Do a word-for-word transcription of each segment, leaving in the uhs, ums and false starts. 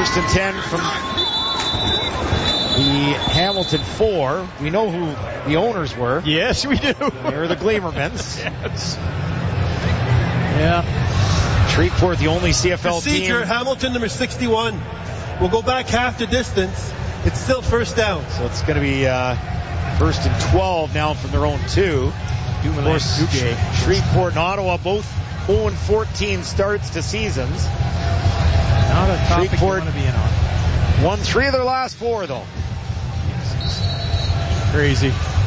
First and ten from the Hamilton four. We know who the owners were. Yes, we do. They were the Gleamermans. Yes. Yeah. Shreveport, the only C F L Procedure, team. Hamilton, number sixty-one. We'll go back half the distance. It's still first down. So it's going to be uh, first and twelve now from their own two. Of course, Shreveport and Ottawa both oh and fourteen starts to seasons. Not a topic Shreveport you want to be in on. Won three of their last four, though. Crazy.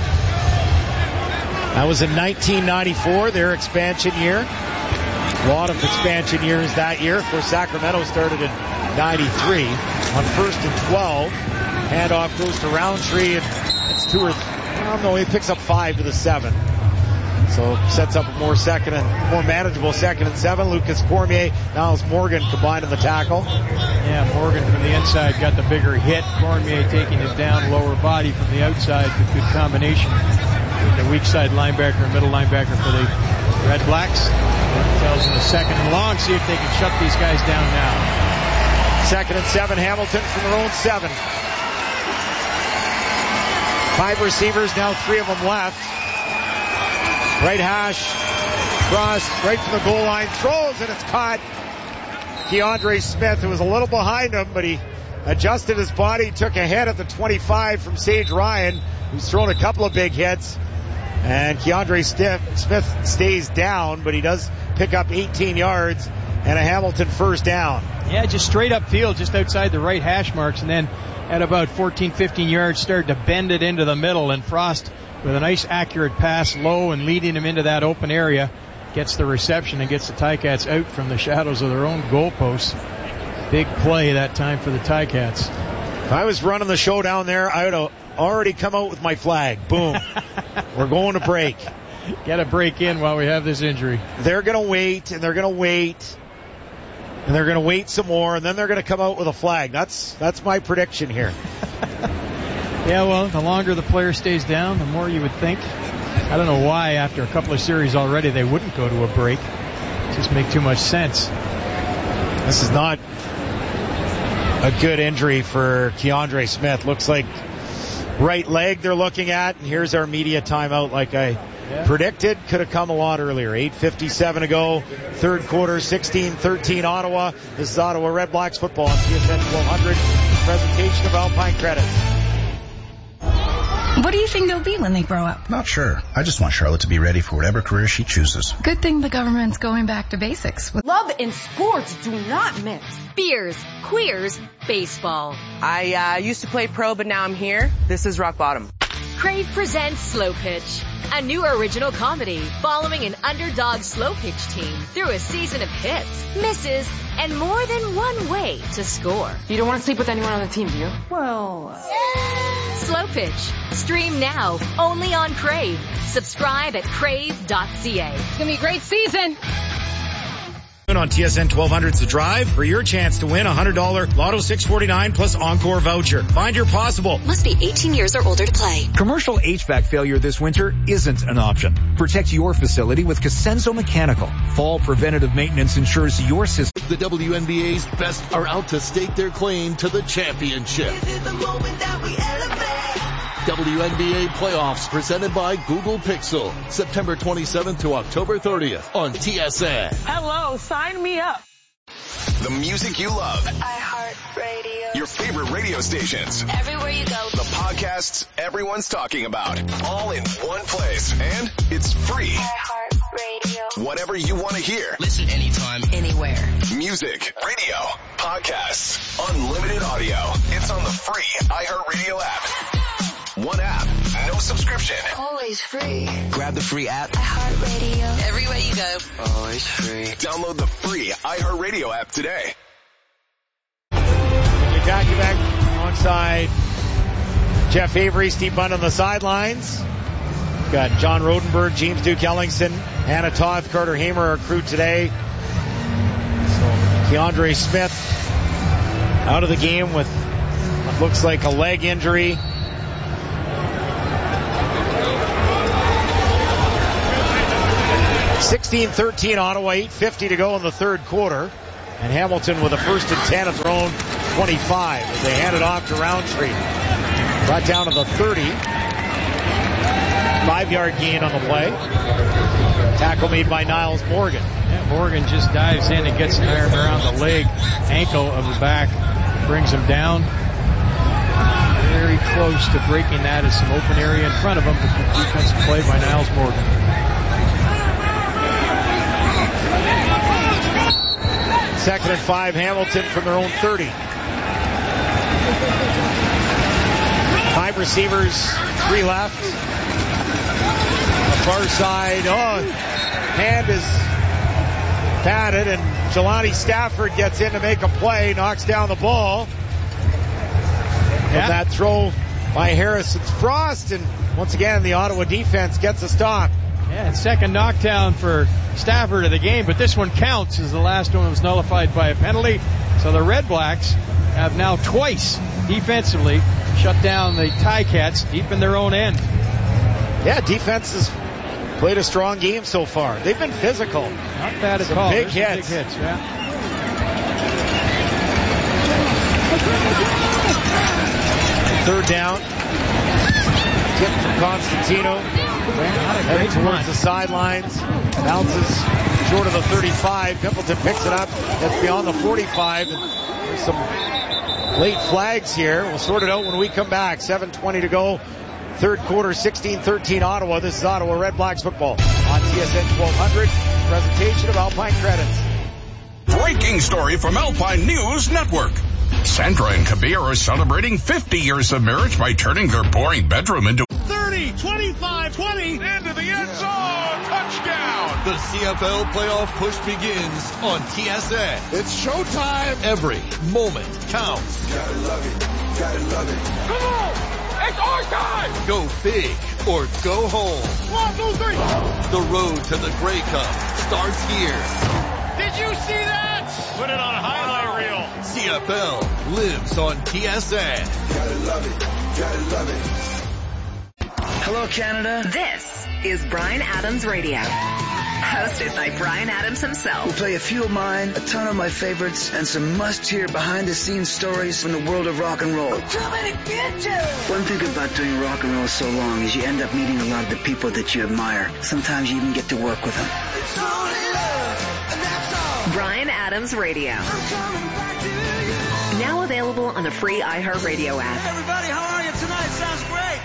That was in nineteen ninety-four, their expansion year. A lot of expansion years that year. Of course, Sacramento started in ninety-three. On first and twelve, handoff goes to Roundtree, and it's two or, I don't know, he picks up five to the seven. So sets up a more second and more manageable second and seven. Lucas Cormier, Niles Morgan combined in the tackle. Yeah, Morgan from the inside got the bigger hit. Cormier taking it down, lower body from the outside. Good, good combination. The weak side linebacker and middle linebacker for the Red Blacks. Tells in the second and long. See if they can shut these guys down now. Second and seven, Hamilton from their own seven. Five receivers, now three of them left. Right hash, cross, right from the goal line, throws, and it's caught. Keandre Smith, who was a little behind him, but he adjusted his body, took a hit at the twenty-five from Sage Ryan, who's thrown a couple of big hits. And Keandre Smith stays down, but he does pick up eighteen yards and a Hamilton first down. Yeah, just straight up field, just outside the right hash marks, and then at about fourteen, fifteen yards, started to bend it into the middle, and Frost, with a nice accurate pass low and leading him into that open area, gets the reception and gets the Ticats out from the shadows of their own goalposts. Big play that time for the Ticats. If I was running the show down there, I would have already come out with my flag. Boom. We're going to break. Got to break in while we have this injury. They're going to wait, and they're going to wait, and they're going to wait some more, and then they're going to come out with a flag. That's that's my prediction here. Yeah, well, the longer the player stays down, the more you would think. I don't know why after a couple of series already they wouldn't go to a break. It just make too much sense. This is not a good injury for Keandre Smith. Looks like right leg they're looking at, and here's our media timeout like I yeah. predicted. Could have come a lot earlier. eight fifty-seven to go, third quarter, sixteen thirteen Ottawa. This is Ottawa Red Blacks football on T S N twelve hundred. Presentation of Alpine Credits. What do you think they'll be when they grow up? Not sure. I just want Charlotte to be ready for whatever career she chooses. Good thing the government's going back to basics. Love and sports do not mix. Beers, queers, baseball. I uh, used to play pro, but now I'm here. This is rock bottom. Crave presents Slow Pitch, a new original comedy following an underdog slow pitch team through a season of hits, misses, and more than one way to score. You don't want to sleep with anyone on the team, do you? Well, uh... Slow Pitch. Stream now, only on Crave. Subscribe at crave dot c a. It's going to be a great season. On T S N twelve hundred's The Drive for your chance to win a one hundred dollars Lotto six forty-nine plus Encore voucher. Find your possible. Must be eighteen years or older to play. Commercial H V A C failure this winter isn't an option. Protect your facility with Cosenso Mechanical. Fall preventative maintenance ensures your system. The W N B A's best are out to stake their claim to the championship. This is the moment that we elevate. W N B A playoffs presented by Google Pixel. September twenty-seventh to October thirtieth on T S N. Hello, sign me up. The music you love. iHeartRadio. Your favorite radio stations. Everywhere you go. The podcasts everyone's talking about. All in one place. And it's free. iHeartRadio. Whatever you want to hear. Listen anytime, anywhere. Music, radio, podcasts, unlimited audio. It's on the free iHeartRadio app. One app, no subscription. Always free. Grab the free app. iHeartRadio. Everywhere you go. Always free. Download the free iHeartRadio app today. Jackie back alongside Jeff Avery, Steve Bunn on the sidelines. Got John Rodenberg, James Duke Ellingson, Anna Toth, Carter Hamer, our crew today. So Keandre Smith out of the game with what looks like a leg injury. sixteen thirteen Ottawa, eight fifty to go in the third quarter. And Hamilton with a first and ten of their own twenty-five as they hand it off to Roundtree. Brought down to the thirty. Five-yard gain on the play. Tackle made by Niles Morgan. Yeah, Morgan just dives in and gets an arm around the leg, ankle of the back, brings him down. Very close to breaking that as some open area in front of him, but the defensive play by Niles Morgan. Second and five, Hamilton from their own thirty. Five receivers, three left. The far side, oh, hand is patted, and Jelani Stafford gets in to make a play, knocks down the ball. From that throw by Harrison Frost, and once again the Ottawa defense gets a stop. Yeah, second knockdown for Stafford of the game, but this one counts as the last one was nullified by a penalty. So the Red Blacks have now twice defensively shut down the Ticats deep in their own end. Yeah, defense has played a strong game so far. They've been physical. Not bad at Some all. Big There's hits. Some big hits, yeah. Third down. Tip from Constantino. Heading towards the sidelines. Bounces short of the thirty-five. Pimpleton picks it up. That's beyond the forty-five. And there's some late flags here. We'll sort it out when we come back. seven twenty to go. Third quarter, sixteen thirteen Ottawa. This is Ottawa Red Blacks football on T S N twelve hundred. Presentation of Alpine Credits. Breaking story from Alpine News Network. Sandra and Kabir are celebrating fifty years of marriage by turning their boring bedroom into thirty, twenty-five, twenty, into the end zone, touchdown. The C F L playoff push begins on T S N. It's showtime. Every moment counts. Gotta love it, gotta love it. Come on, it's our time. Go big or go home. One, two, three. The road to the Grey Cup starts here. Did you see that? Put it on a highlight reel. C F L lives on T S N. Gotta love it, gotta love it. Hello, Canada. This is Bryan Adams Radio. Hosted by Bryan Adams himself. We'll play a few of mine, a ton of my favorites, and some must-hear behind-the-scenes stories from the world of rock and roll. Too many bitches. One thing about doing rock and roll so long is you end up meeting a lot of the people that you admire. Sometimes you even get to work with them. It's only love, and that's all. Bryan Adams Radio. I'm coming back to you. Now available on the free iHeartRadio app. Hey, everybody, how are you tonight? Sounds great.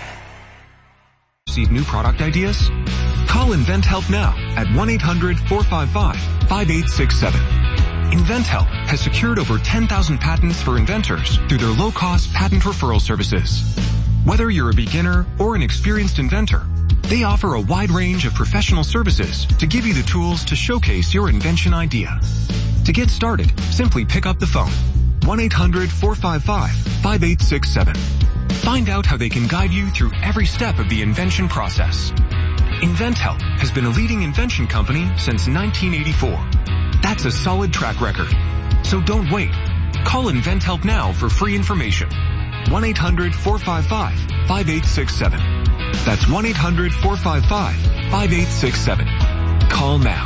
See new product ideas? Call InventHelp now at one eight hundred four five five five eight six seven. InventHelp has secured over ten thousand patents for inventors through their low-cost patent referral services. Whether you're a beginner or an experienced inventor, they offer a wide range of professional services to give you the tools to showcase your invention idea. To get started, simply pick up the phone. one eight hundred four five five five eight six seven. Find out how they can guide you through every step of the invention process. InventHelp has been a leading invention company since nineteen eighty-four. That's a solid track record. So don't wait. Call InventHelp now for free information. one eight hundred four five five five eight six seven. That's one eight hundred four five five five eight six seven. Call now.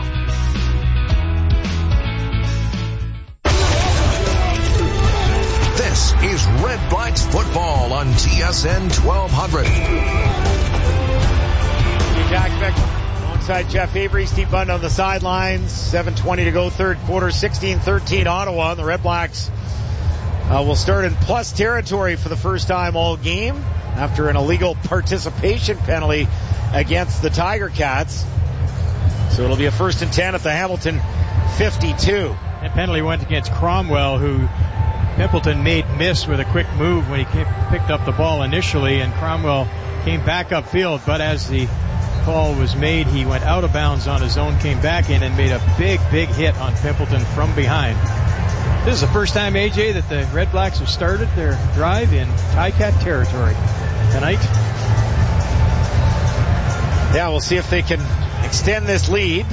This is Red Blacks football on T S N twelve hundred. Jack Beck alongside Jeff Avery, Steve Bund on the sidelines. seven twenty to go, third quarter, sixteen thirteen Ottawa. And the Red Blacks uh, will start in plus territory for the first time all game after an illegal participation penalty against the Tiger Cats. So it'll be a first and ten at the Hamilton fifty-two. That penalty went against Cromwell, who Pimpleton made miss with a quick move when he came, picked up the ball initially, and Cromwell came back upfield, but as the call was made, he went out of bounds on his own, came back in and made a big, big hit on Pimpleton from behind. This is the first time, A J, that the Red Blacks have started their drive in Ticat territory tonight. Yeah, we'll see if they can extend this lead.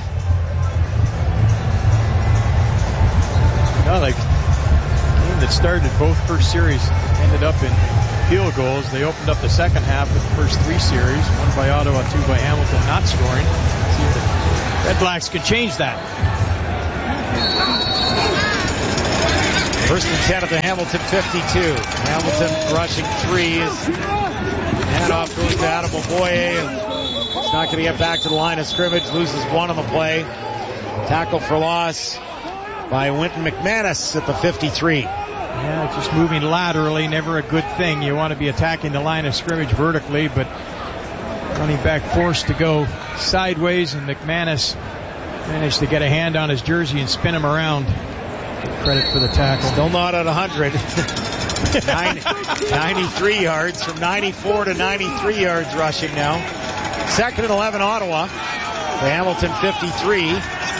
No, like game that started both first series ended up in field goals. They opened up the second half with the first three series, one by Ottawa, two by Hamilton, not scoring. Let's see if the Red Blacks can change that. First and ten at the Hamilton fifty-two. Hamilton rushing threes. Handoff goes to Adam Oboye. He's not going to get back to the line of scrimmage. Loses one on the play. Tackle for loss by Wynton McManus at the fifty-three. Yeah, just moving laterally, never a good thing. You want to be attacking the line of scrimmage vertically, but running back forced to go sideways, and McManus managed to get a hand on his jersey and spin him around. Credit for the tackle. Still not at one hundred. ninety-three yards, from ninety-four to ninety-three yards rushing now. Second and eleven, Ottawa. The Hamilton fifty-three.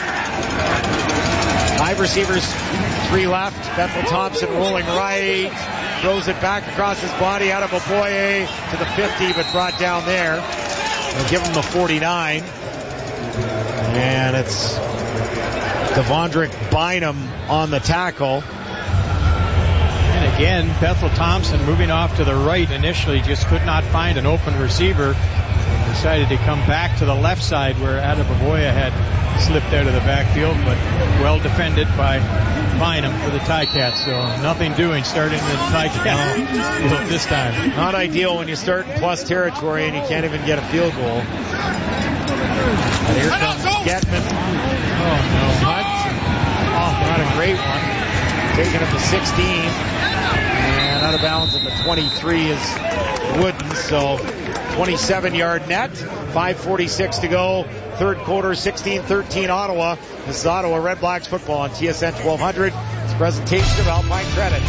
Five receivers, three left. Bethel Thompson rolling right. Throws it back across his body out of Oboye to the fifty, but brought down there. They'll give him the forty-nine. And it's Devondrick Bynum on the tackle. And again, Bethel Thompson moving off to the right initially, just could not find an open receiver. Decided to come back to the left side where Adam Oboye had slipped out of the backfield, but well defended by Bynum for the Ticats. So nothing doing starting the Ticat this time. Not ideal when you start in plus territory and you can't even get a field goal. And here comes Getman. Oh no, Hunt. Oh, not a great one. Taking it to sixteen. And out of bounds at the twenty-three is Wooden. So twenty-seven yard net. five forty-six to go. Third quarter, sixteen thirteen Ottawa. This is Ottawa Red Blacks football on T S N twelve hundred. It's a presentation of Alpine Credit.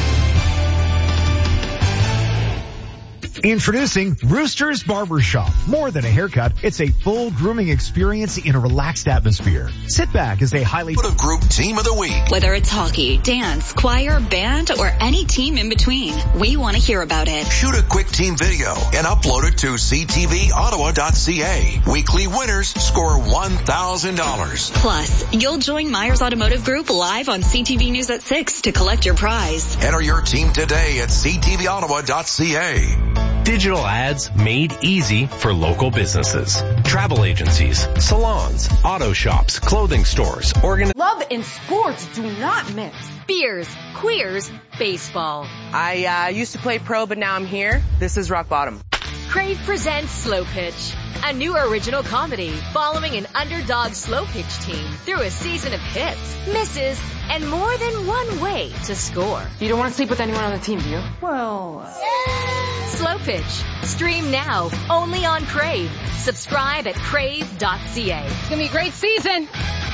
Introducing Rooster's Barbershop. More than a haircut, it's a full grooming experience in a relaxed atmosphere. Sit back as they highly put a group team of the week. Whether it's hockey, dance, choir, band, or any team in between, we want to hear about it. Shoot a quick team video and upload it to c t v ottawa dot c a. Weekly winners score one thousand dollars. Plus, you'll join Myers Automotive Group live on C T V News at six to collect your prize. Enter your team today at c t v ottawa dot c a. Digital ads made easy for local businesses. Travel agencies, salons, auto shops, clothing stores, organ. Love and sports do not mix. Beers, queers, baseball. I uh, used to play pro, but now I'm here. This is Rock Bottom. Crave presents Slow Pitch, a new original comedy following an underdog slow pitch team through a season of hits, misses, and more than one way to score. You don't want to sleep with anyone on the team, do you? Well, uh... Slow Pitch. Stream now, only on Crave. Subscribe at crave dot c a. It's going to be a great season.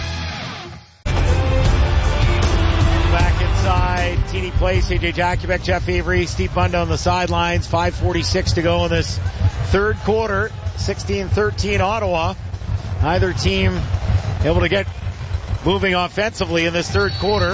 Back inside, Teeny Place, A J Jakubek, Jeff Avery, Steve Bunda on the sidelines. five forty-six to go in this third quarter. sixteen thirteen Ottawa. Neither team able to get moving offensively in this third quarter.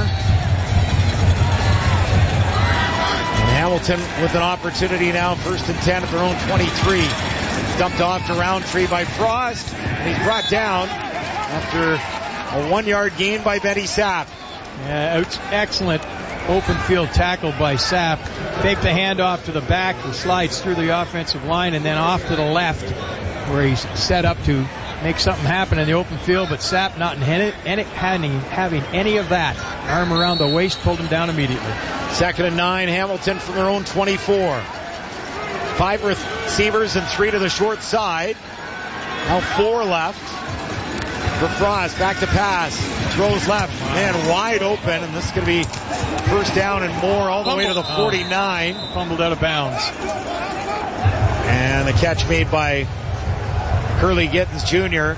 And Hamilton with an opportunity now, first and ten at their own twenty-three. It's dumped off to Roundtree by Frost, and he's brought down after a one-yard gain by Benny Sapp. Yeah, excellent open field tackle by Sapp. Take the handoff to the back, he slides through the offensive line, and then off to the left, where he's set up to make something happen in the open field, but Sapp not in any, any, having, having any of that. Arm around the waist, pulled him down immediately. Second and nine, Hamilton from their own twenty-four. Five receivers and three to the short side. Now four left for Frost. Back to pass. Throws left. Man, wide open, and this is going to be first down and more all the Fumble. way to the forty-nine. Oh, fumbled out of bounds. And the catch made by Curly Gittins Junior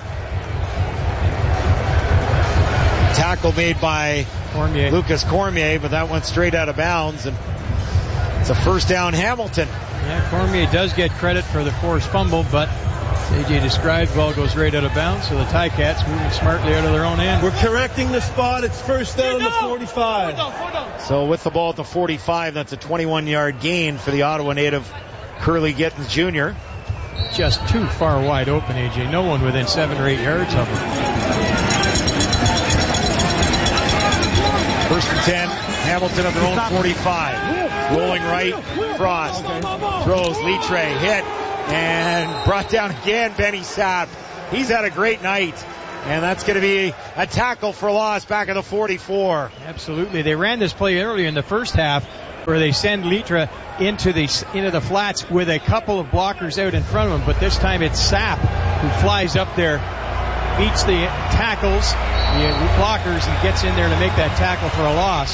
Tackle made by Cormier. Lucas Cormier, but that went straight out of bounds, and it's a first down Hamilton. Yeah, Cormier does get credit for the forced fumble, but A J described, ball goes right out of bounds, so the Ticats moving smartly out of their own end. We're correcting the spot. It's first down the forty-five. So with the ball at the forty-five, that's a twenty-one yard gain for the Ottawa native Curly Gittins Junior Just too far wide open, A J. No one within seven or eight yards of him. First and ten, Hamilton of their own forty-five. Rolling right, Frost. Throws, Litre, hit. And brought down again, Benny Sapp. He's had a great night. And that's going to be a tackle for loss back at the forty-four. Absolutely. They ran this play earlier in the first half where they send Litra into the into the flats with a couple of blockers out in front of him, but this time it's Sapp who flies up there, beats the tackles, the blockers, and gets in there to make that tackle for a loss.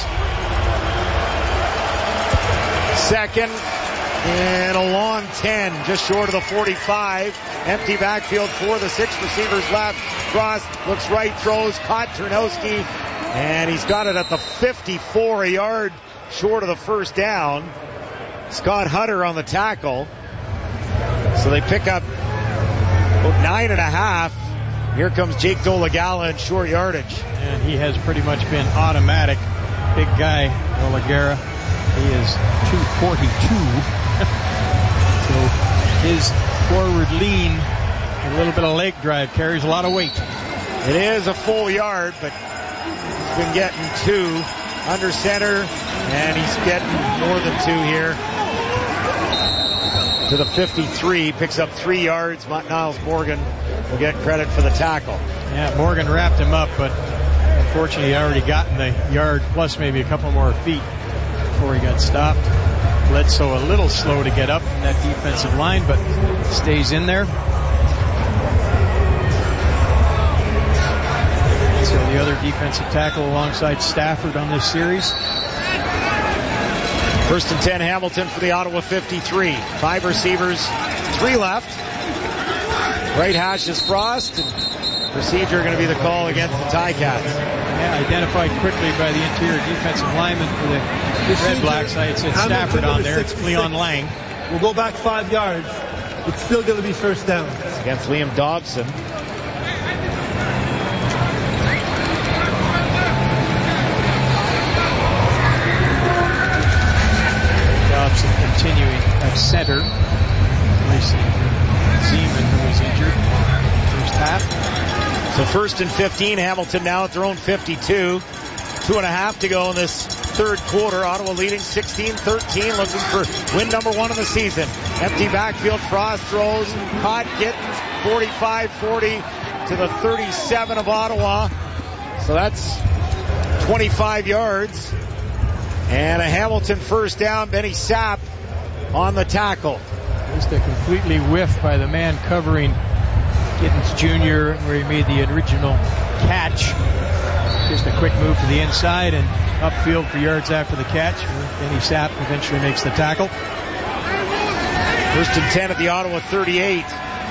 Second and a long ten, just short of the forty-five. Empty backfield for the six receivers left. Frost looks right, throws, caught Ternowski, and he's got it at the fifty-four, a yard short of the first down. Scott Hutter on the tackle. So they pick up about nine and a half. Here comes Jake Dolagala in short yardage. And he has pretty much been automatic. Big guy, Dolagala. He is two forty-two. So his forward lean, a little bit of leg drive, carries a lot of weight. It is a full yard, but he's been getting two under center, and he's getting more than two here. To the fifty-three, picks up three yards. Niles Morgan will get credit for the tackle. Yeah, Morgan wrapped him up, but unfortunately he already gotten the yard plus maybe a couple more feet before he got stopped. Bledsoe a little slow to get up in that defensive line, but stays in there. So the other defensive tackle alongside Stafford on this series. First and ten, Hamilton for the Ottawa fifty-three. Five receivers, three left. Right hash is Frost, and procedure going to be the call against the Ticats. Yeah, identified quickly by the interior defensive lineman for the Red Blacks. I had said Stafford on there. It's Leon Lang. We'll go back five yards. It's still going to be first down. It's against Liam Dobson. Dobson continuing at center. Replacing Zeman, who was injured first half. So first and fifteen, Hamilton now at their own fifty-two. Two and a half to go in this third quarter. Ottawa leading sixteen thirteen, looking for win number one of the season. Empty backfield, Frost throws, caught, Gittins, forty-five forty to the thirty-seven of Ottawa. So that's twenty-five yards. And a Hamilton first down. Benny Sapp on the tackle. Just a completely whiff by the man covering Gittins Junior where he made the original catch. Just a quick move to the inside and upfield for yards after the catch. Benny Sapp eventually makes the tackle. First and ten at the Ottawa thirty-eight.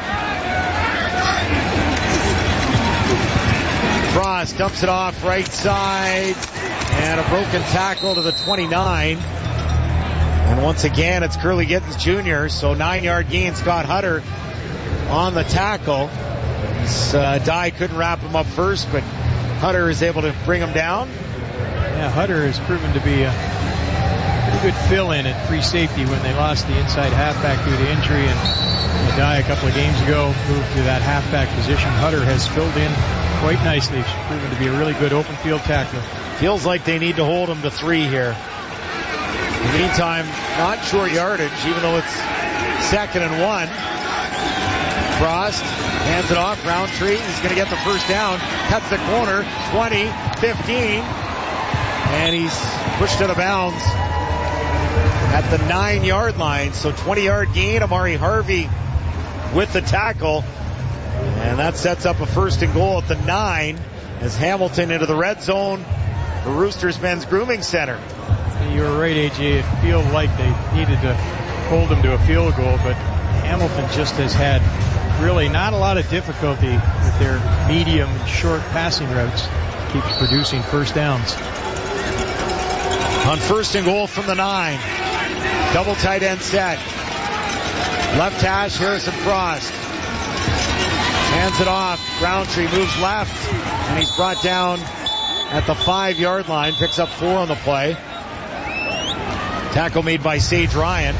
Frost dumps it off right side. And a broken tackle to the twenty-nine. And once again, it's Curly Gittins Junior So nine-yard gain, Scott Hutter on the tackle. This, uh, Dye couldn't wrap him up first, but Hutter is able to bring him down. Yeah, Hutter has proven to be a pretty good fill-in at free safety when they lost the inside halfback due to injury. And Dye a couple of games ago moved to that halfback position. Hutter has filled in quite nicely. He's proven to be a really good open field tackler. Feels like they need to hold him to three here. In the meantime, not short yardage, even though it's second and one. Frost hands it off. Roundtree, he's going to get the first down. Cuts the corner. twenty, fifteen. And he's pushed out of bounds at the nine-yard line. So twenty-yard gain. Amari Harvey with the tackle. And that sets up a first and goal at the nine as Hamilton into the red zone. The Roosters Men's Grooming Center. You were right, A J. It feels like they needed to hold them to a field goal, but Hamilton just has had really not a lot of difficulty with their medium and short passing routes. Keeps producing first downs. On first and goal from the nine. Double tight end set. Left hash, Harrison Frost. Hands it off. Roundtree moves left, and he's brought down at the five-yard line. Picks up four on the play. Tackle made by Sage Ryan.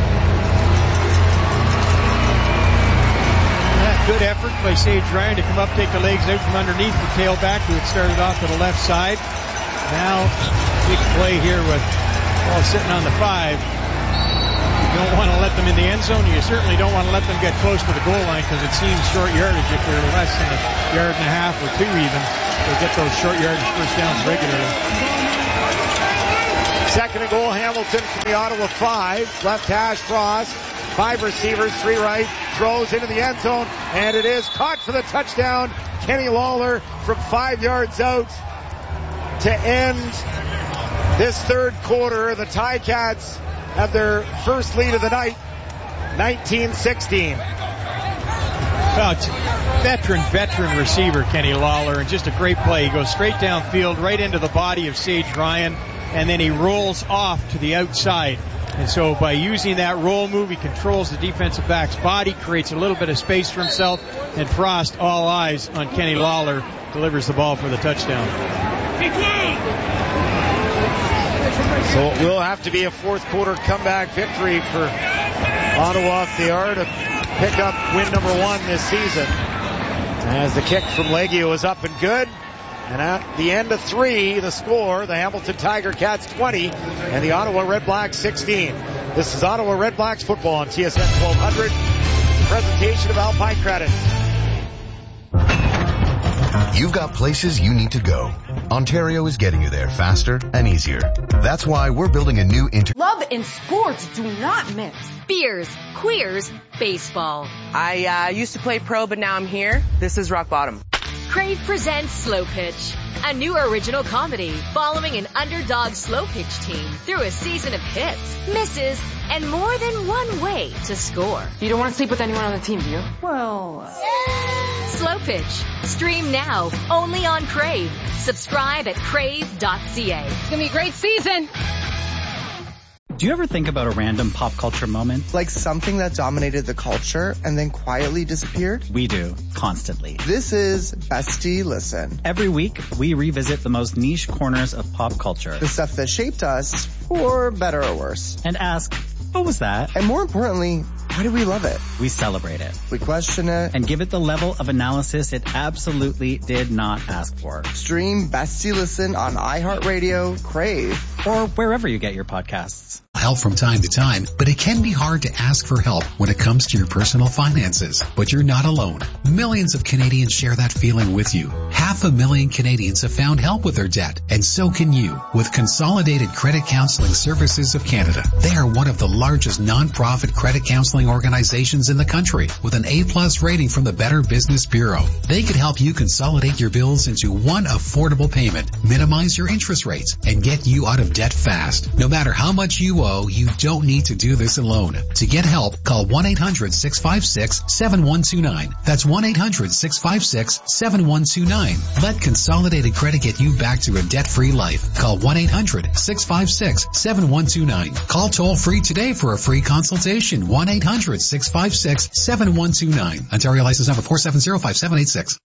Yeah, good effort by Sage Ryan to come up, take the legs out from underneath the tailback who had started off to the left side. Now, big play here with ball sitting on the five. don't want to let them in the end zone. You certainly don't want to let them get close to the goal line because it seems short yardage if they're less than a yard and a half or two even. They'll get those short yardage first downs regularly. Second and goal, Hamilton from the Ottawa five. Left hash, Frost. Five receivers, three right. Throws into the end zone, and it is caught for the touchdown. Kenny Lawler from five yards out to end this third quarter. The Ticats have their first lead of the night, nineteen sixteen. Well, it's veteran, veteran receiver, Kenny Lawler, and just a great play. He goes straight downfield, right into the body of Sage Ryan, and then he rolls off to the outside. And so by using that roll move, he controls the defensive back's body, creates a little bit of space for himself, and Frost, all eyes on Kenny Lawler, delivers the ball for the touchdown. So it will have to be a fourth quarter comeback victory for Ottawa if they are to pick up win number one this season. As the kick from Leggio is up and good. And at the end of three, the score, the Hamilton Tiger Cats twenty and the Ottawa Red Blacks sixteen. This is Ottawa Red Blacks football on T S N twelve hundred. Presentation of Alpine Credit. You've got places you need to go. Ontario is getting you there faster and easier. That's why we're building a new inter- Love and sports do not mix. Beers, queers, baseball. I uh, used to play pro, but now I'm here. This is Rock Bottom. Crave presents Slow Pitch, a new original comedy following an underdog slow pitch team through a season of hits, misses, and more than one way to score. You don't want to sleep with anyone on the team, do you? Well, uh... Slow Pitch. Stream now, only on Crave. Subscribe at crave dot c a. It's gonna be a great season. Do you ever think about a random pop culture moment? Like something that dominated the culture and then quietly disappeared? We do, constantly. This is Bestie Listen. Every week, we revisit the most niche corners of pop culture. The stuff that shaped us, for better or worse. And ask, what was that? And more importantly, why do we love it? We celebrate it. We question it. And give it the level of analysis it absolutely did not ask for. Stream Bestie Listen on iHeartRadio, Crave, or wherever you get your podcasts. Help from time to time, but it can be hard to ask for help when it comes to your personal finances. But you're not alone. Millions of Canadians share that feeling with you. Half a million Canadians have found help with their debt, and so can you with Consolidated Credit Counseling Services of Canada. They are one of the largest non-profit credit counseling organizations in the country with an A-plus rating from the Better Business Bureau. They could help you consolidate your bills into one affordable payment, minimize your interest rates, and get you out of debt fast. No matter how much you owe, you don't need to do this alone. To get help, call one eight hundred six five six seven one two nine. That's one eight hundred six five six seven one two nine. Let Consolidated Credit get you back to a debt-free life. Call one eight hundred six five six seven one two nine. Call toll-free today for a free consultation. one eight hundred six five six seven one two nine. Ontario license number four seven zero five seven eight six.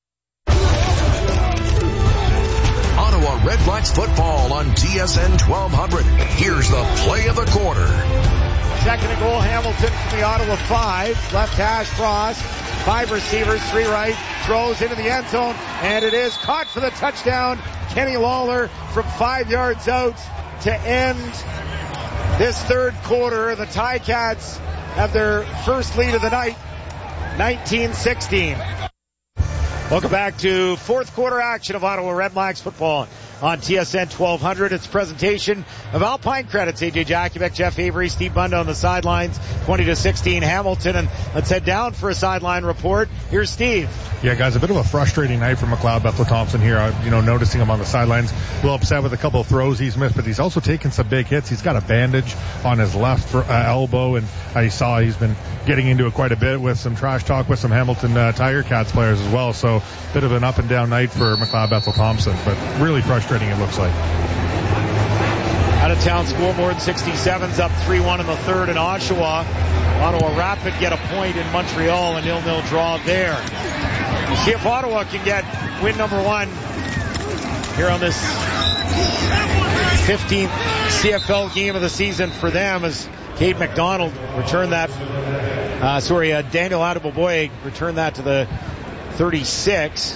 Red Blacks football on T S N twelve hundred. Here's the play of the quarter. Second and goal, Hamilton from the Ottawa five. Left hash, Frost. Five receivers, three right. Throws into the end zone, and it is caught for the touchdown. Kenny Lawler from five yards out to end this third quarter. The Ticats have their first lead of the night, nineteen sixteen. Welcome back to fourth quarter action of Ottawa Red Blacks football on T S N twelve hundred. It's a presentation of Alpine Credits. A J Jakubek, Jeff Avery, Steve Bunda on the sidelines. twenty to sixteen Hamilton. And let's head down for a sideline report. Here's Steve. Yeah, guys, a bit of a frustrating night for McLeod Bethel-Thompson here. Uh, you know, noticing him on the sidelines. A little upset with a couple of throws he's missed, but he's also taken some big hits. He's got a bandage on his left uh, elbow, and I saw he's been getting into it quite a bit with some trash talk with some Hamilton uh, Tiger Cats players as well. So, bit of an up and down night for McLeod Bethel-Thompson, but really frustrating it looks like. Out of town scoreboard, sixty-seven's up three one in the third in Oshawa. Ottawa Rapid get a point in Montreal, a nil-nil draw there. We'll see if Ottawa can get win number one here on this fifteenth C F L game of the season for them as Cade McDonald returned that, uh, sorry, uh, Daniel Adeboboye returned that to the thirty-six.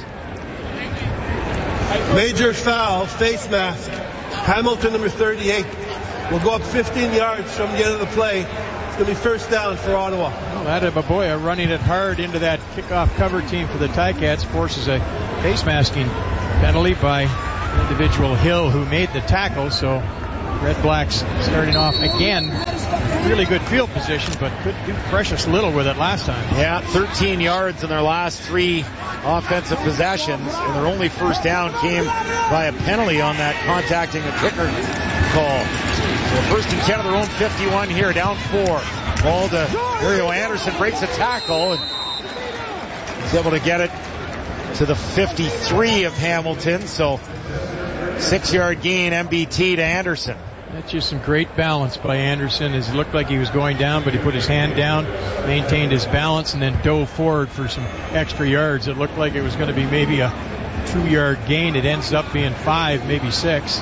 Major foul, face mask. Hamilton number thirty-eight. We'll go up fifteen yards from the end of the play. It's going to be first down for Ottawa. Well, Adebaboya running it hard into that kickoff cover team for the Ticats forces a face masking penalty by the individual Hill who made the tackle. So Red Blacks starting off again. Really good field position, but could do precious little with it last time. Yeah, thirteen yards in their last three offensive possessions, and their only first down came by a penalty on that contacting a kicker call. So first and ten of their own fifty-one here, down four. Ball to Mario Anderson, breaks a tackle, and he's able to get it to the fifty-three of Hamilton. So six-yard gain, M B T to Anderson. That's just some great balance by Anderson. It looked like he was going down, but he put his hand down, maintained his balance, and then dove forward for some extra yards. It looked like it was going to be maybe a two-yard gain. It ends up being five, maybe six.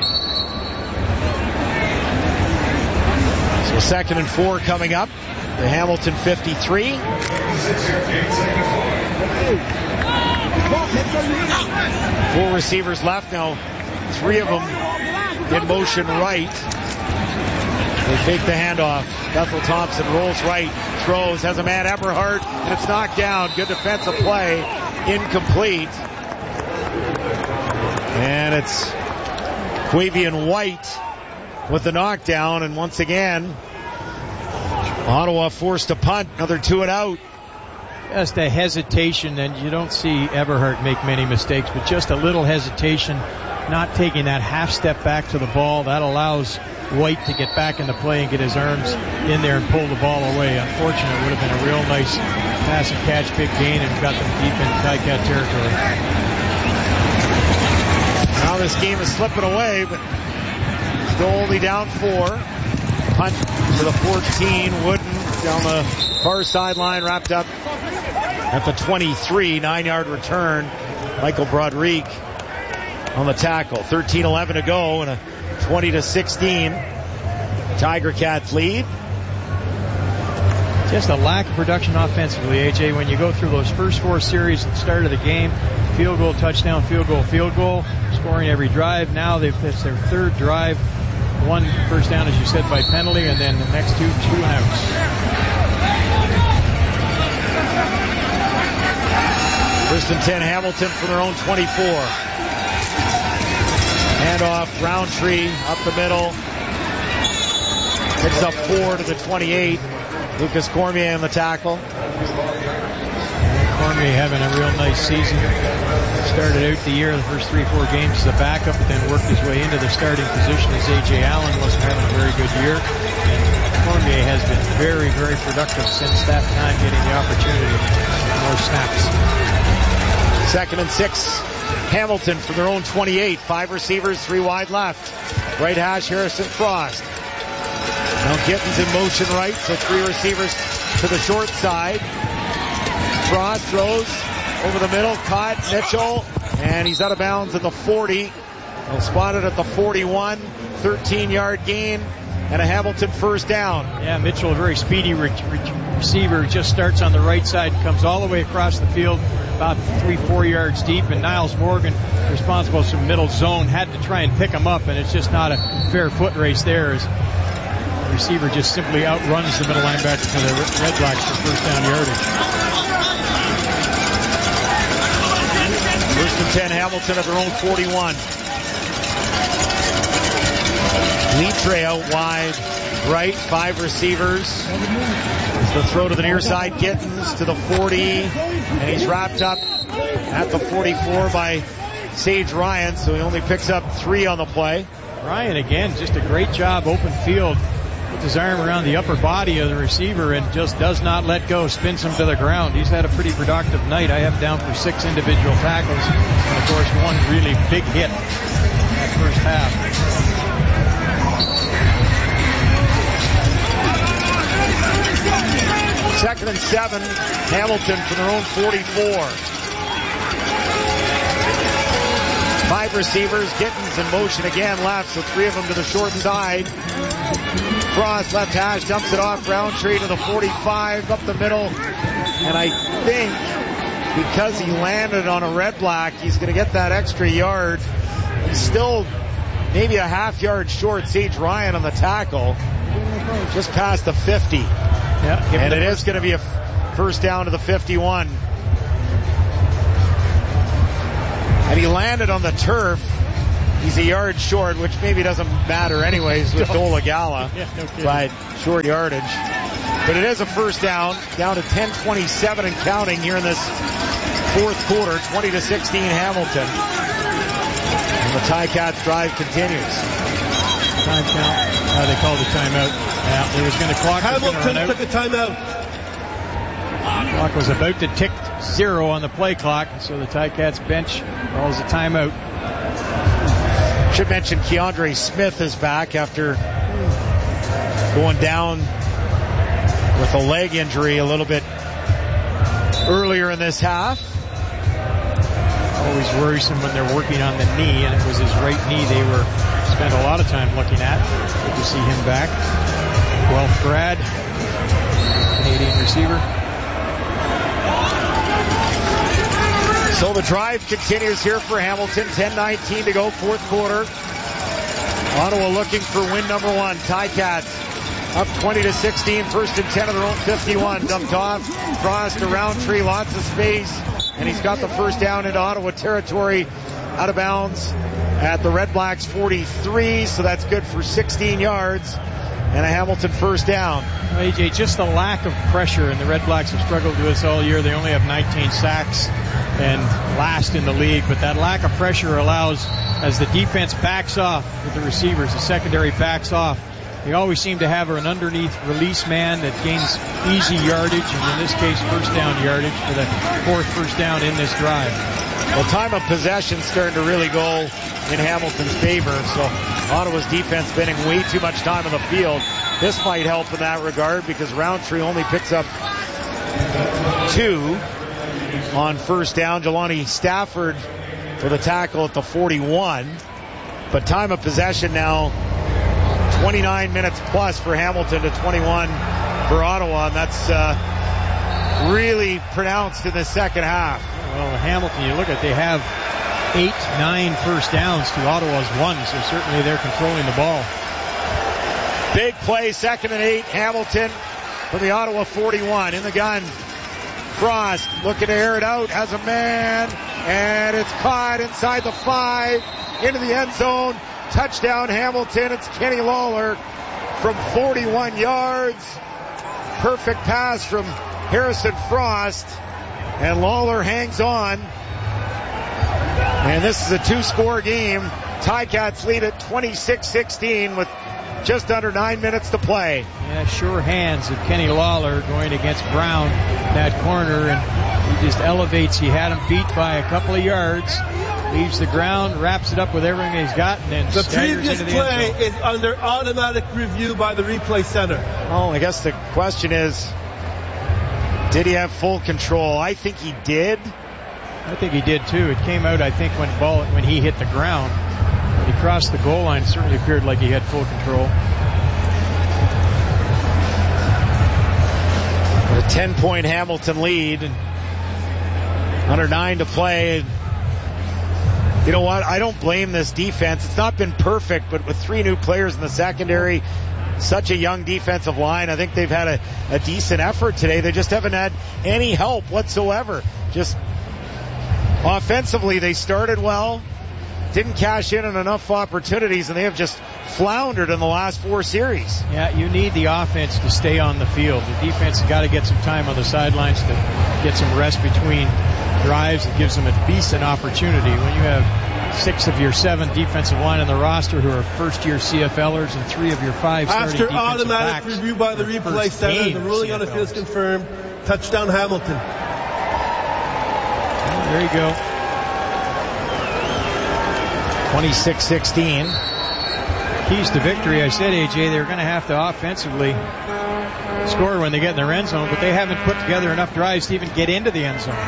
So second and four coming up. The Hamilton fifty-three. Four receivers left now. Three of them in motion right. They fake the handoff. Bethel Thompson rolls right, throws, has a man Eberhardt, and it's knocked down. Good defensive play, incomplete. And it's Quavian White with the knockdown, and once again, Ottawa forced to punt. Another two and out. Just a hesitation, and you don't see Eberhardt make many mistakes, but just a little hesitation, not taking that half step back to the ball. That allows White to get back into play and get his arms in there and pull the ball away. Unfortunately, it would have been a real nice pass and catch, big gain, and got them deep into Ticat territory. Now this game is slipping away, but still only down four. Punt to the fourteen. Wooden down the far sideline, wrapped up at the twenty-three. Nine-yard return. Michael Broderick on the tackle. thirteen eleven to go and a twenty to sixteen Tiger Cats lead. Just a lack of production offensively, A J. When you go through those first four series at the start of the game, field goal, touchdown, field goal, field goal, scoring every drive. Now they've it's their third drive. One first down, as you said, by penalty, and then the next two, two and outs. First and ten, Hamilton from their own twenty-four. Handoff, Roundtree up the middle. Picks up four to the twenty-eight. Lucas Cormier on the tackle. Cormier having a real nice season. Started out the year, the first three, four games as a backup, but then worked his way into the starting position as A J Allen wasn't having a very good year. And Cormier has been very, very productive since that time, getting the opportunity for more snaps. Second and six. Hamilton from their own twenty-eight. Five receivers, three wide left. Right hash, Harrison Frost. Now Gittins in motion right, so three receivers to the short side. Frost throws over the middle, caught Mitchell, and he's out of bounds at the forty. Well, spotted at the forty-one, thirteen-yard gain, and a Hamilton first down. Yeah, Mitchell, a very speedy re- re- receiver, just starts on the right side, comes all the way across the field, about three, four yards deep, and Niles Morgan, responsible for middle zone, had to try and pick him up, and it's just not a fair foot race there as the receiver just simply outruns the middle linebacker for the Red Blacks for first down yardage. First and ten, Hamilton at their own forty-one. Litre out wide right, five receivers. It's the throw to the near side, Gittins to the forty, and he's wrapped up at the forty-four by Sage Ryan, so he only picks up three on the play. Ryan, again, just a great job, open field. Puts his arm around the upper body of the receiver and just does not let go, spins him to the ground. He's had a pretty productive night. I have him down for six individual tackles, and of course one really big hit that first half. Second and seven, Hamilton from their own forty-four. Five receivers, Gittins in motion again left, so three of them to the short side. Frost left hash, dumps it off, Roundtree to the forty-five, up the middle, and I think because he landed on a red black, he's going to get that extra yard. He's still maybe a half yard short. Sage Ryan on the tackle. Just past the fifty. Yeah, and it is going to be a first down to the fifty-one. And he landed on the turf. He's a yard short, which maybe doesn't matter anyways with Dola Gala, yeah, no but short yardage. But it is a first down, down to ten twenty-seven and counting here in this fourth quarter, twenty to sixteen Hamilton. And the Ticats drive continues. Time count. Uh, they called a timeout. Yeah, there was going to clock. Hamilton was took a timeout. Clock was about to tick zero on the play clock, so the Ticats bench calls a timeout. Should mention Keandre Smith is back after going down with a leg injury a little bit earlier in this half. Always worrisome when they're working on the knee, and it was his right knee they were spent a lot of time looking at. Good to see him back. Guelph grad, Canadian receiver. So the drive continues here for Hamilton. ten nineteen to go, fourth quarter. Ottawa looking for win number one. Ticats up twenty to sixteen, first and ten of their own fifty-one. Dumped off, Frost to Roundtree, lots of space, and he's got the first down into Ottawa territory, out of bounds at the Red Blacks forty-three, so that's good for sixteen yards and a Hamilton first down. A J, just the lack of pressure, and the Red Blacks have struggled with this all year. They only have nineteen sacks and last in the league, but that lack of pressure allows, as the defense backs off with the receivers, the secondary backs off, they always seem to have an underneath release man that gains easy yardage, and in this case, first down yardage for the fourth first down in this drive. Well, time of possession starting to really go in Hamilton's favor, so Ottawa's defense spending way too much time on the field. This might help in that regard because Roundtree only picks up two on first down. Jelani Stafford for the tackle at the forty-one. But time of possession now, twenty-nine minutes plus for Hamilton to twenty-one for Ottawa, and that's uh, really pronounced in the second half. Well, Hamilton, you look at, they have eight, nine first downs to Ottawa's one, so certainly they're controlling the ball. Big play, second and eight, Hamilton from the Ottawa forty-one. In the gun, Frost looking to air it out, has a man, and it's caught inside the five, into the end zone. Touchdown Hamilton. It's Kenny Lawler from forty-one yards. Perfect pass from Harrison Frost, and Lawler hangs on. And this is a two-score game. Ticats lead at twenty-six sixteen with just under nine minutes to play. Yeah, sure hands of Kenny Lawler going against Brown in that corner, and he just elevates. He had him beat by a couple of yards, leaves the ground, wraps it up with everything he's got, and then the staggers previous into the play end zone. is under automatic review by the replay center. Oh, I guess the question is, did he have full control? I think he did. I think he did too. It came out, I think, when ball when he hit the ground. When he crossed the goal line, it certainly appeared like he had full control. A ten-point Hamilton lead, and under nine to play. You know what? I don't blame this defense. It's not been perfect, but with three new players in the secondary, such a young defensive line, I think they've had a, a decent effort today. They just haven't had any help whatsoever. Just offensively, they started well, didn't cash in on enough opportunities, and they have just floundered in the last four series. Yeah, you need the offense to stay on the field. The defense has got to get some time on the sidelines to get some rest between drives. It gives them a decent opportunity. When you have six of your seven defensive line on the roster who are first-year C F Lers and three of your five starting After defensive automatic backs review by the replay center, the ruling on the field is confirmed. Touchdown Hamilton. There you go. twenty-six sixteen. Keys to victory, I said, A J, they're going to have to offensively score when they get in their end zone, but they haven't put together enough drives to even get into the end zone.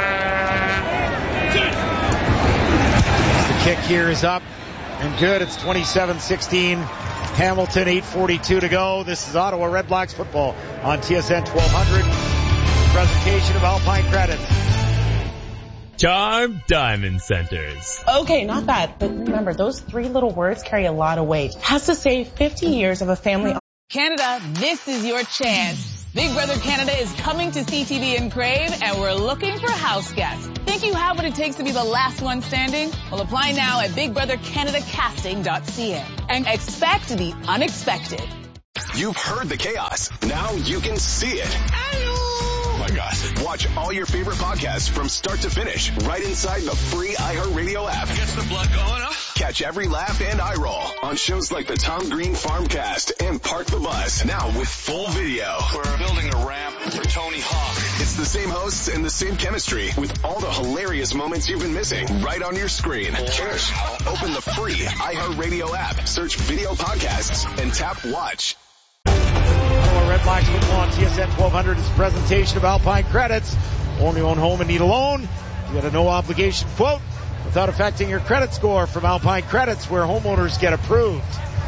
The kick here is up and good. It's twenty-seven sixteen. Hamilton, eight forty-two to go. This is Ottawa Red Blacks football on T S N twelve hundred. Presentation of Alpine Credits. Charm Diamond Centers. Okay, not bad, but remember, those three little words carry a lot of weight. Has to say fifty years of a family. Canada, this is your chance. Big Brother Canada is coming to C T V and Crave, and we're looking for house guests. Think you have what it takes to be the last one standing? Well, apply now at big brother canada casting dot c a and expect the unexpected. You've heard the chaos. Now you can see it. Oh my God. Watch all your favorite podcasts from start to finish right inside the free iHeartRadio app. Gets the blood going, huh? Catch every laugh and eye roll on shows like the Tom Green Farmcast and Park the Bus. Now with full video. We're building a ramp for Tony Hawk. It's the same hosts and the same chemistry with all the hilarious moments you've been missing right on your screen. Cheers. Open the free iHeartRadio app, search video podcasts, and tap watch. Red Blacks football on T S N twelve hundred is a presentation of Alpine Credits. Only own home and need a loan. You get a no obligation quote without affecting your credit score from Alpine Credits, where homeowners get approved.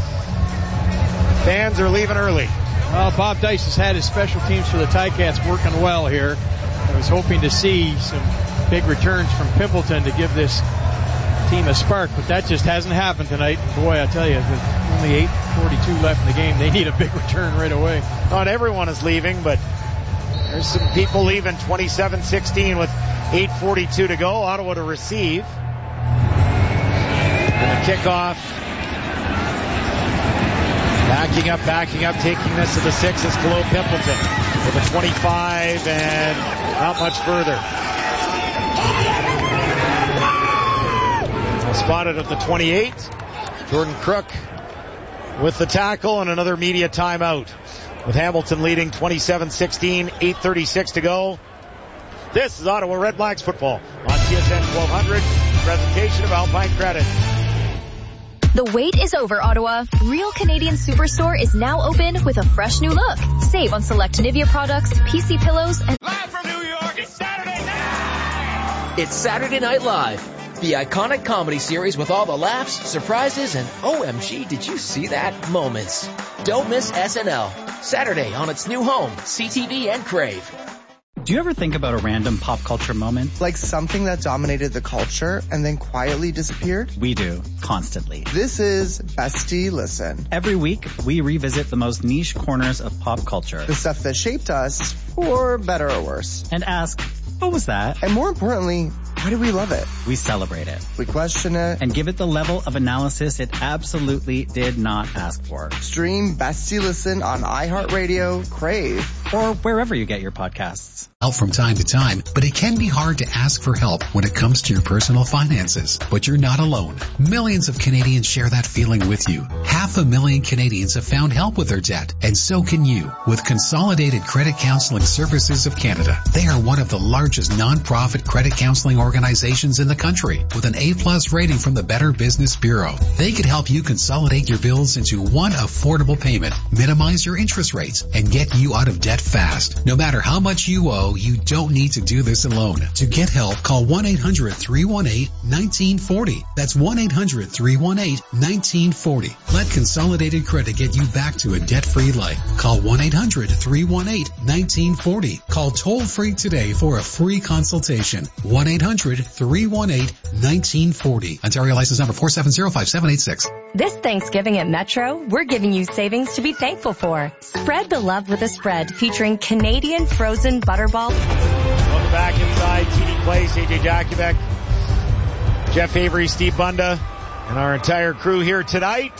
Fans are leaving early. Well, Bob Dice has had his special teams for the Ticats working well here. I was hoping to see some big returns from Pimpleton to give this team a spark, but that just hasn't happened tonight. Boy, I tell you, with only eight forty-two left in the game, they need a big return right away. Not everyone is leaving, but there's some people leaving. twenty-seven sixteen with eight forty-two to go. Ottawa to receive. And the kickoff. Backing up, backing up, taking this to the six is Khalil Pimpleton with a twenty-five and not much further. Spotted at the twenty-eight. Jordan Crook with the tackle and another media timeout. With Hamilton leading twenty-seven sixteen, eight thirty-six to go. This is Ottawa Red Blacks football on T S N twelve hundred. Presentation of Alpine Credit. The wait is over, Ottawa. Real Canadian Superstore is now open with a fresh new look. Save on select Nivea products, P C pillows, and... Live from New York, it's Saturday night! It's Saturday Night Live. The iconic comedy series with all the laughs, surprises, and O M G, did you see that moments. Don't miss S N L. Saturday on its new home, C T V and Crave. Do you ever think about a random pop culture moment? Like something that dominated the culture and then quietly disappeared? We do, constantly. This is Bestie Listen. Every week, we revisit the most niche corners of pop culture. The stuff that shaped us, for better or worse. And ask, what was that? And more importantly, why do we love it? We celebrate it. We question it. And give it the level of analysis it absolutely did not ask for. Stream Bestie Listen on iHeartRadio, Crave, or wherever you get your podcasts. Help from time to time, but it can be hard to ask for help when it comes to your personal finances. But you're not alone. Millions of Canadians share that feeling with you. Half a million Canadians have found help with their debt, and so can you with Consolidated Credit Counseling Services of Canada. They are one of the largest non-profit credit counseling organizations in the country with an A-plus rating from the Better Business Bureau. They could help you consolidate your bills into one affordable payment, minimize your interest rates, and get you out of debt fast. No matter how much you owe, you don't need to do this alone. To get help, call one eight hundred three one eight one nine four zero. That's one eight hundred three one eight one nine four zero. Let Consolidated Credit get you back to a debt-free life. Call one eight hundred three one eight one nine four zero. Call toll-free today for a free consultation. one eight hundred three one eight one nine four zero. Ontario license number four seven zero five seven eight six. This Thanksgiving at Metro, we're giving you savings to be thankful for. Spread the love with a spread featuring Canadian frozen butterball. Welcome back inside T D Place. A J Jakubek, Jeff Avery, Steve Bunda, and our entire crew here tonight.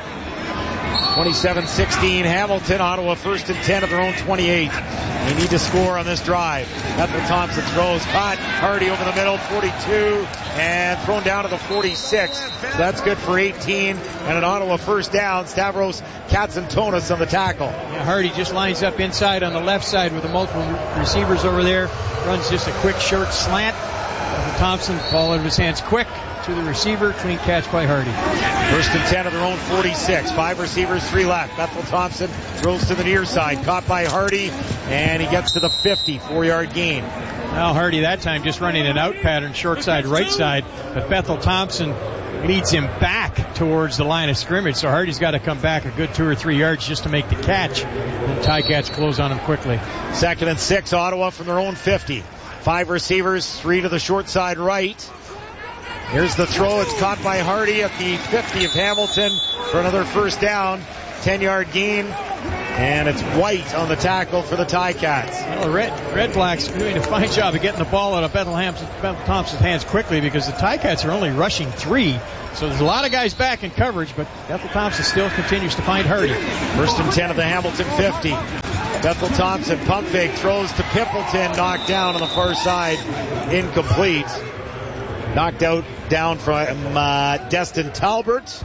twenty-seven sixteen Hamilton, Ottawa first and ten of their own twenty-eight. They need to score on this drive. Bethel Thompson throws, caught, Hardy over the middle, forty-two, and thrown down to the forty-six. So that's good for eighteen, and an Ottawa first down. Stavros Katsantonis on the tackle. Yeah, Hardy just lines up inside on the left side with the multiple receivers over there. Runs just a quick short slant. Bethel Thompson, ball out of his hands quick to the receiver, clean catch by Hardy. First and ten of their own forty-six. Five receivers, three left. Bethel Thompson throws to the near side, caught by Hardy, and he gets to the fifty, four-yard gain. Now Hardy that time just running an out pattern, short side, right side, but Bethel Thompson leads him back towards the line of scrimmage, so Hardy's got to come back a good two or three yards just to make the catch. And Ticats close on him quickly. Second and six, Ottawa from their own fifty. Five receivers, three to the short side right. Here's the throw. It's caught by Hardy at the fifty of Hamilton for another first down. ten-yard gain. And it's White on the tackle for the Ticats. Well, Red, Red Blacks doing a fine job of getting the ball out of Bethel, Hampson, Bethel Thompson's hands quickly because the Ticats are only rushing three. So there's a lot of guys back in coverage, but Bethel Thompson still continues to find Hardy. First and ten of the Hamilton fifty. Bethel Thompson pump fake, throws to Pimpleton, knocked down on the far side, incomplete. Knocked out down from uh, Destin Talbot.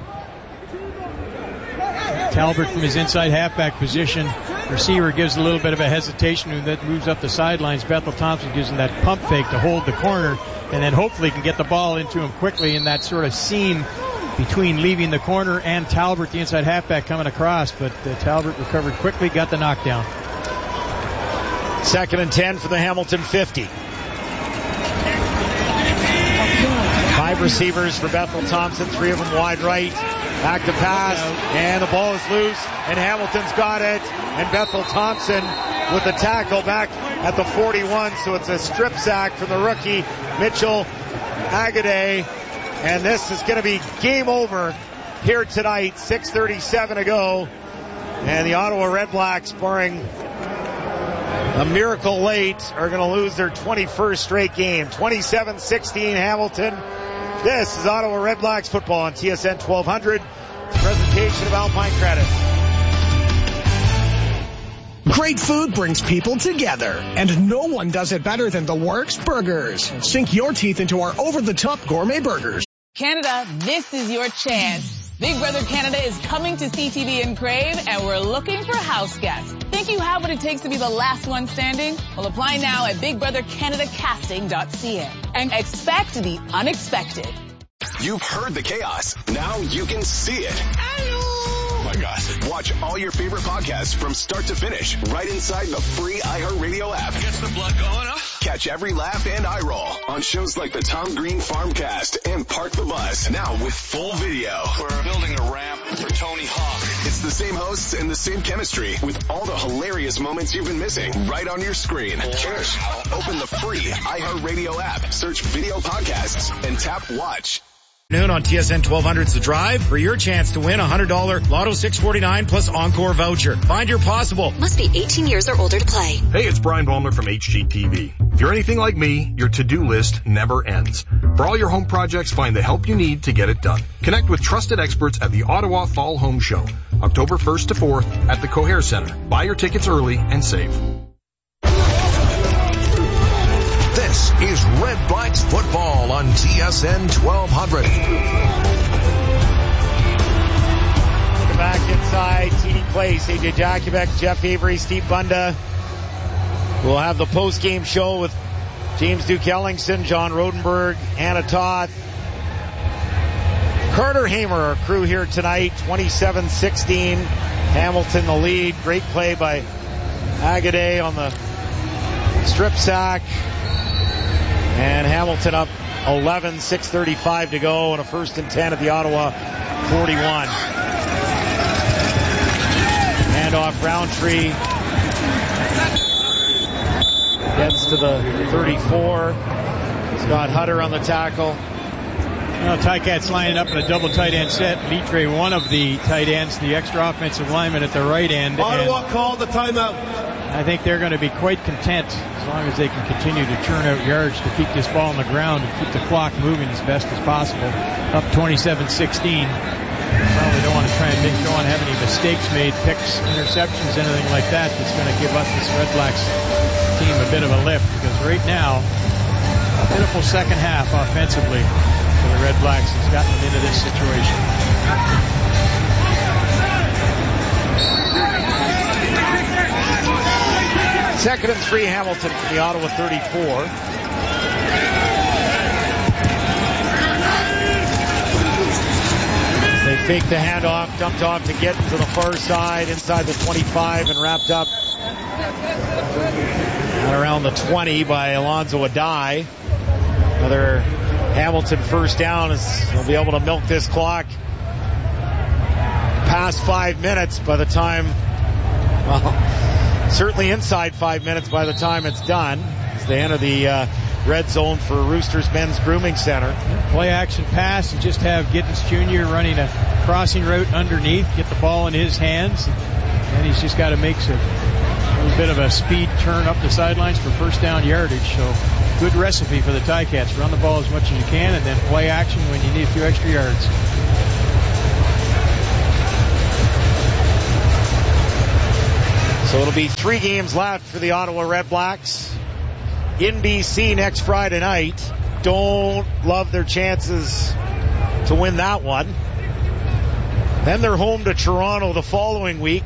Talbot from his inside halfback position. Receiver gives a little bit of a hesitation and that moves up the sidelines. Bethel Thompson gives him that pump fake to hold the corner and then hopefully can get the ball into him quickly in that sort of seam between leaving the corner and Talbot, the inside halfback, coming across. But uh, Talbot recovered quickly, got the knockdown. Second and ten for the Hamilton fifty. Five receivers for Bethel Thompson, three of them wide right. Back to pass, and the ball is loose, and Hamilton's got it, and Bethel Thompson with the tackle back at the forty-one, so it's a strip sack from the rookie, Mitchell Agaday, and this is going to be game over here tonight, six thirty-seven to go, and the Ottawa Red Blacks, barring a miracle late, are going to lose their twenty-first straight game, twenty-seven sixteen Hamilton. This is Ottawa Red Blacks football on T S N twelve hundred. Presentation of Alpine Credit. Great food brings people together, and no one does it better than the Works Burgers. Sink your teeth into our over-the-top gourmet burgers. Canada, this is your chance. Big Brother Canada is coming to C T V and Crave, and we're looking for house guests. Think you have what it takes to be the last one standing? Well, apply now at big brother canada casting dot c a and expect the unexpected. You've heard the chaos. Now you can see it. Oh my gosh. Watch all your favorite podcasts from start to finish right inside the free iHeartRadio app. Gets the blood going, huh? Catch every laugh and eye roll on shows like the Tom Green Farmcast and Park the Bus. Now with full video. We're building a ramp for Tony Hawk. It's the same hosts and the same chemistry with all the hilarious moments you've been missing right on your screen. Cheers. Open the free iHeartRadio app, search video podcasts, and tap watch. Noon on T S N twelve hundred's The Drive for your chance to win a one hundred dollars Lotto six forty-nine plus Encore voucher. Find your possible. Must be eighteen years or older to play. Hey, it's Brian Bowler from H G T V. If you're anything like me, your to-do list never ends. For all your home projects, find the help you need to get it done. Connect with trusted experts at the Ottawa Fall Home Show, October first to fourth at the Coher Center. Buy your tickets early and save. This is Red Blacks football on T S N twelve hundred. Welcome back inside T D Place. A J Jakubek, Jeff Avery, Steve Bunda. We'll have the post-game show with James Duke Ellingson, John Rodenberg, Anna Toth, Carter Hamer, our crew here tonight. twenty-seven sixteen. Hamilton the lead. Great play by Agaday on the strip sack. And Hamilton up eleven, six thirty-five to go, and a first and ten at the Ottawa forty-one. Handoff Roundtree. Gets to the thirty-four. Scott Hutter on the tackle. Well, Ticats lining up in a double tight end set. Litre, one of the tight ends, the extra offensive lineman at the right end. Ottawa called the timeout. I think they're going to be quite content as long as they can continue to churn out yards to keep this ball on the ground and keep the clock moving as best as possible. Up twenty-seven sixteen. Probably don't want to try and make, don't want to have any mistakes made, picks, interceptions, anything like that that's going to give us this Red Blacks team a bit of a lift, because right now, a pitiful second half offensively for the Red Blacks has gotten them into this situation. Second and three, Hamilton from the Ottawa thirty-four. They fake the handoff, dumped off to get to the far side, inside the twenty-five, and wrapped up at around the twenty by Alonzo Adai. Another Hamilton first down, as they'll be able to milk this clock past five minutes by the time, well, certainly inside five minutes by the time it's done. they enter the uh, red zone for Roosters Men's Grooming Center. Play action pass and just have Giddens Junior running a crossing route underneath, get the ball in his hands, and he's just got to make a, a little bit of a speed turn up the sidelines for first down yardage. So good recipe for the Ticats. Run the ball as much as you can and then play action when you need a few extra yards. So it'll be three games left for the Ottawa Redblacks in B C next Friday night. Don't love their chances to win that one. Then they're home to Toronto the following week.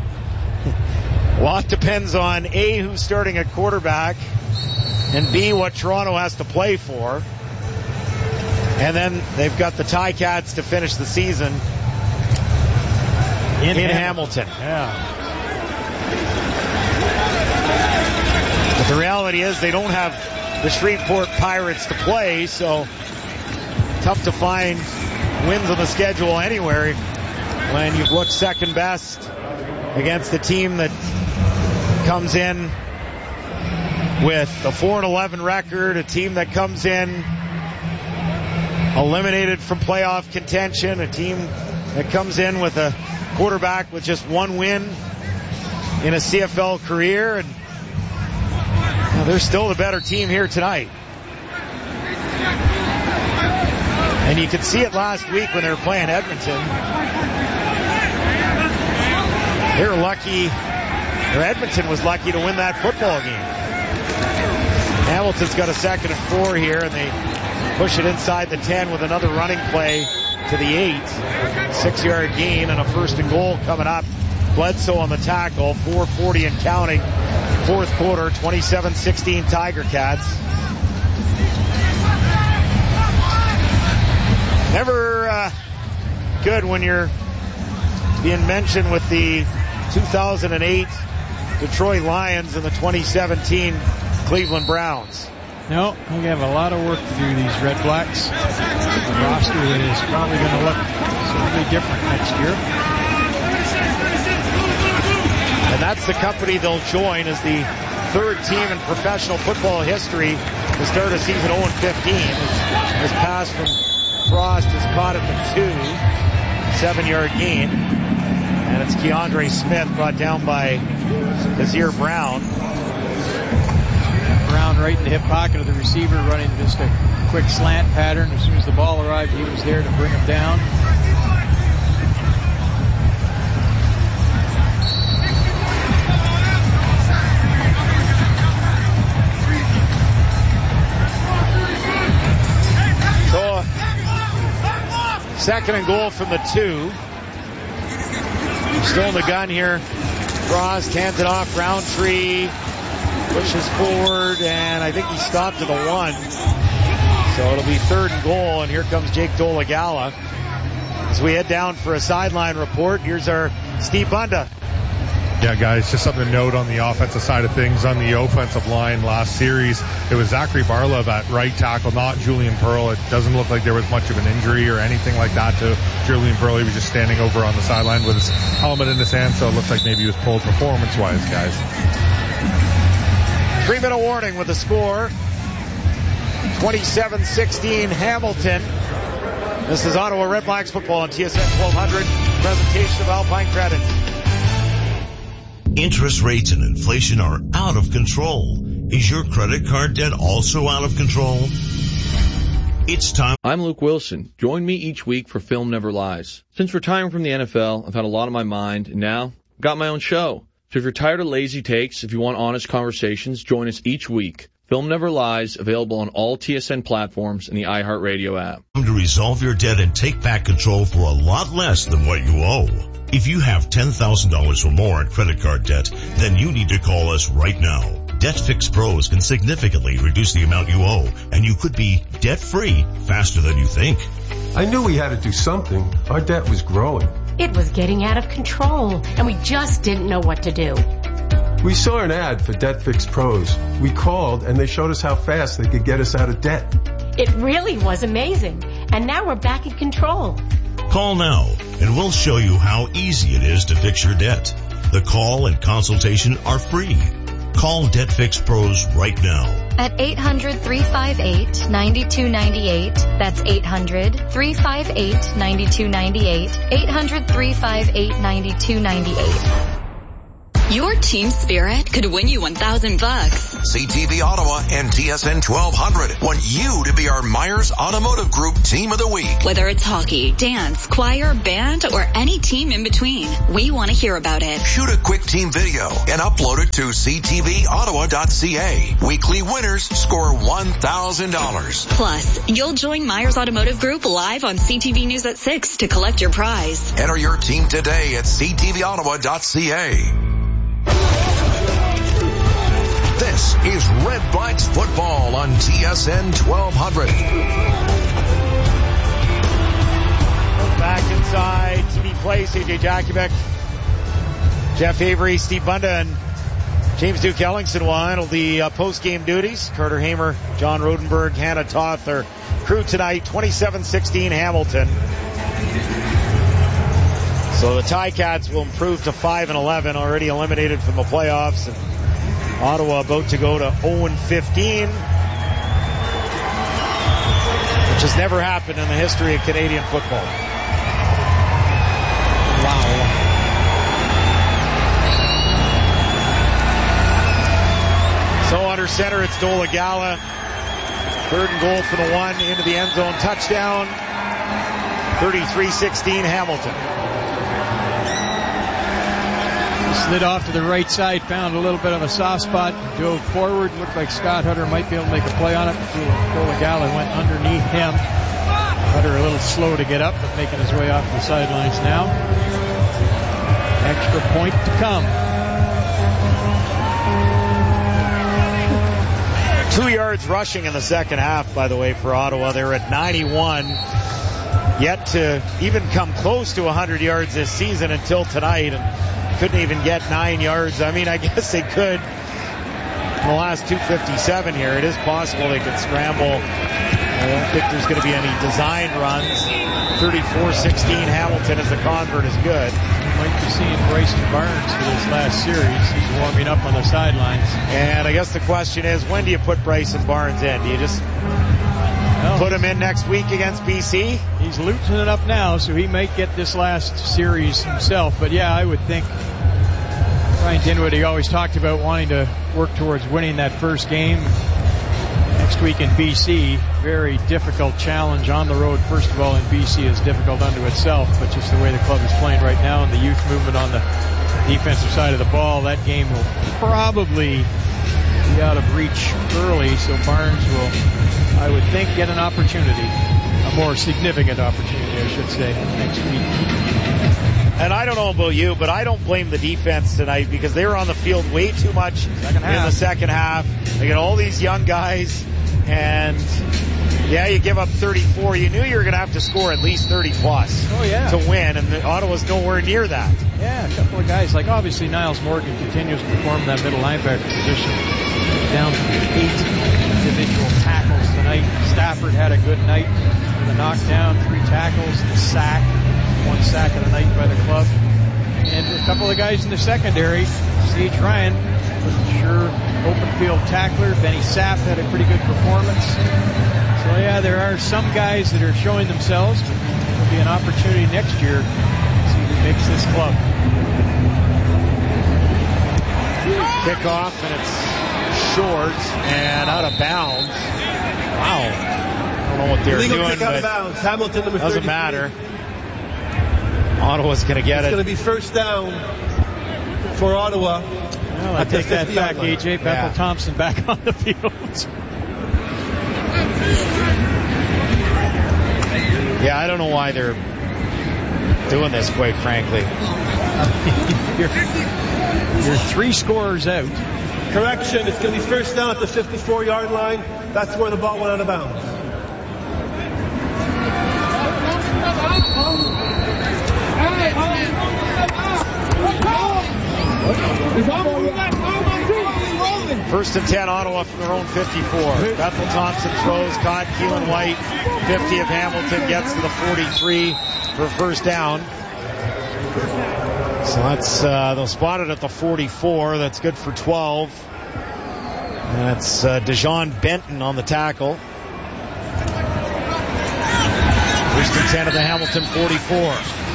A lot depends on A, who's starting at quarterback, and B, what Toronto has to play for. And then they've got the Ticats to finish the season in, in Hamilton. Hamilton. Yeah. But the reality is they don't have the Shreveport Pirates to play, so tough to find wins on the schedule anywhere when you've looked second best against a team that comes in with a four and eleven record, a team that comes in eliminated from playoff contention, a team that comes in with a quarterback with just one win in a C F L career, and well, they're still the better team here tonight. And you could see it last week when they were playing Edmonton. They were lucky, or Edmonton was lucky to win that football game. Hamilton's got a second and four here, and they push it inside the ten with another running play to the eight. Six-yard gain and a first and goal coming up. Bledsoe on the tackle, four forty and counting. Fourth quarter, twenty-seven sixteen Tiger Cats. Never uh, good when you're being mentioned with the two thousand eight Detroit Lions and the twenty seventeen Cleveland Browns. No, we have a lot of work to do, these Red Blacks. The roster that is probably going to look certainly different next year. And that's the company they'll join as the third team in professional football history to start a season oh and fifteen. This pass from Frost is caught at the two. Seven-yard gain. And it's Keandre Smith brought down by Kazir Brown. Brown right in the hip pocket of the receiver, running just a quick slant pattern. As soon as the ball arrived, he was there to bring him down. So, second and goal from the two. Still in the gun here. Frost hands it off. Roundtree pushes forward, and I think he stopped at the one. So it'll be third and goal, and here comes Jake Dolegala. As we head down for a sideline report, here's our Steve Bunda. Yeah, guys, just something to note on the offensive side of things. On the offensive line last series, it was Zachary Barlov at right tackle, not Julian Pearl. It doesn't look like there was much of an injury or anything like that to Julian Pearl. He was just standing over on the sideline with his helmet in his hand, so it looks like maybe he was pulled performance-wise, guys. Three-minute warning with the score. twenty-seven sixteen Hamilton. This is Ottawa Redblacks football on T S N twelve hundred. Presentation of Alpine Credit. Interest rates and inflation are out of control. Is your credit card debt also out of control? It's time. I'm Luke Wilson. Join me each week for Film Never Lies. Since retiring from the N F L, I've had a lot on my mind, and now I've got my own show. So if you're tired of lazy takes, if you want honest conversations, join us each week. Film Never Lies, available on all T S N platforms and the iHeartRadio app. To resolve your debt and take back control for a lot less than what you owe. If you have ten thousand dollars or more in credit card debt, then you need to call us right now. Debt Fix Pros can significantly reduce the amount you owe, and you could be debt-free faster than you think. I knew we had to do something. Our debt was growing. It was getting out of control, and we just didn't know what to do. We saw an ad for Debt Fix Pros. We called, and they showed us how fast they could get us out of debt. It really was amazing, and now we're back in control. Call now, and we'll show you how easy it is to fix your debt. The call and consultation are free. Call Debt Fix Pros right now. At eight hundred, three five eight, nine two nine eight. That's eight hundred, three five eight, nine two nine eight. eight hundred, three five eight, nine two nine eight. Your team spirit could win you one thousand bucks. C T V Ottawa and T S N twelve hundred want you to be our Myers Automotive Group Team of the Week. Whether it's hockey, dance, choir, band, or any team in between, we want to hear about it. Shoot a quick team video and upload it to c t v ottawa dot c a. Weekly winners score one thousand dollars. Plus, you'll join Myers Automotive Group live on C T V News at six to collect your prize. Enter your team today at c t v ottawa dot c a. This is Red Blacks football on T S N twelve hundred. Back inside, T V Place, A J Jakubek, Jeff Avery, Steve Bunda, and James Duke Ellingson will handle the uh, post-game duties. Carter Hamer, John Rodenberg, Hannah Toth, their crew tonight, twenty-seven sixteen Hamilton. So the Ticats will improve to five and eleven, already eliminated from the playoffs. And Ottawa about to go to oh and fifteen, which has never happened in the history of Canadian football. Wow. So under center, it's Dola Gala. Third and goal for the one, into the end zone, touchdown. thirty-three sixteen Hamilton. Slid off to the right side, found a little bit of a soft spot, dove forward. Looked like Scott Hutter might be able to make a play on it. Golagala went underneath him. Hutter a little slow to get up, but making his way off the sidelines now. Extra point to come. Two yards rushing in the second half, by the way, for Ottawa. They were at ninety-one. Yet to even come close to one hundred yards this season until tonight, and couldn't even get nine yards. I mean, I guess they could in the last two fifty-seven here. It is possible they could scramble. I don't think there's going to be any designed runs. thirty-four sixteen Hamilton as the convert is good. You might be seeing Bryson Barnes for this last series. He's warming up on the sidelines. And I guess the question is, when do you put Bryson Barnes in? Do you just well, put him in next week against B C? He's loosening up now, so he might get this last series himself. But yeah, I would think Ryan Dinwiddie always talked about wanting to work towards winning that first game next week in B C. Very difficult challenge on the road. First of all, in B C is difficult unto itself, but just the way the club is playing right now and the youth movement on the defensive side of the ball, that game will probably be out of reach early, so Barnes will, I would think, get an opportunity, a more significant opportunity, I should say, next week. And I don't know about you, but I don't blame the defense tonight because they were on the field way too much in the second half. They got all these young guys, and yeah, you give up thirty-four. You knew you were going to have to score at least thirty plus oh, yeah. to win, and the, Ottawa's nowhere near that. Yeah, a couple of guys, like obviously Niles Morgan continues to perform that middle linebacker position. Down to eight individual tackles tonight. Stafford had a good night with a knockdown, three tackles, the sack, one sack of the night by the club. And a couple of guys in the secondary. Sage Ryan was a sure open field tackler. Benny Sapp had a pretty good performance. So yeah, there are some guys that are showing themselves, but there'll be an opportunity next year to see who makes this club. Kickoff, and it's short and out of bounds. Wow. I don't know what they're Illegal doing, kick out but of bounds. Hamilton, number doesn't matter. Ottawa's going to get it's it. It's going to be first down for Ottawa. Well, I take that back, A J. Bethel yeah. Thompson back on the field. Yeah, I don't know why they're doing this, quite frankly. you're, you're three scores out. Correction, it's going to be first down at the fifty-four yard line. That's where the ball went out of bounds. First and ten, Ottawa from their own fifty-four. Bethel Thompson throws, caught. Keelan White, fifty of Hamilton, gets to the forty-three for first down. So that's, uh, they'll spot it at the forty-four. That's good for twelve. That's uh, Dejon Benton on the tackle. First and ten of the Hamilton forty-four.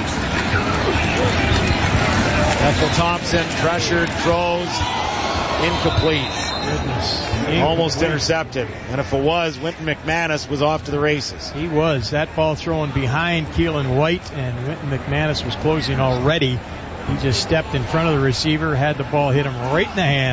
Ethel Thompson pressured, throws, incomplete. Goodness. Almost intercepted. And if it was, Winton McManus was off to the races. He was. That ball thrown behind Keelan White, and Winton McManus was closing already. He just stepped in front of the receiver, had the ball hit him right in the hand.